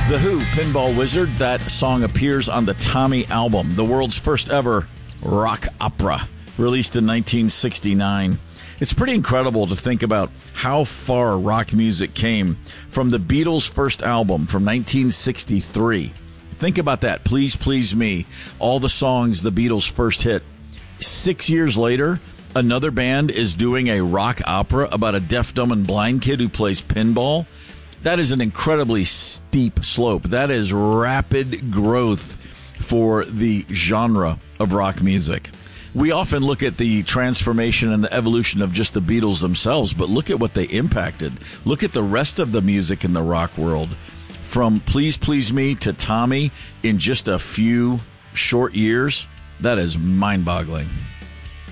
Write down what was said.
The Who, Pinball Wizard. That song appears on the Tommy album, the world's first ever rock opera, released in 1969. It's pretty incredible to think about how far rock music came from the Beatles' first album from 1963. Think about that. Please, Please Me. All the songs the Beatles first hit. 6 years later, another band is doing a rock opera about a deaf, dumb, and blind kid who plays pinball. That is an incredibly steep slope. That is rapid growth for the genre of rock music. We often look at the transformation and the evolution of just the Beatles themselves, but look at what they impacted. Look at the rest of the music in the rock world. From Please Please Me to Tommy in just a few short years, that is mind-boggling.